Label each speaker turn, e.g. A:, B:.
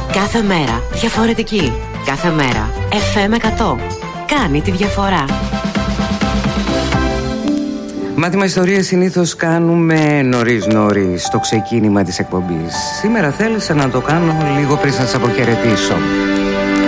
A: Κάθε μέρα διαφορετική. Κάθε μέρα FM 100. Κάνει τη διαφορά.
B: Μάθημα ιστορίας συνήθως κάνουμε νωρίς στο ξεκίνημα της εκπομπής. Σήμερα θέλησα να το κάνω λίγο πριν σας αποχαιρετήσω.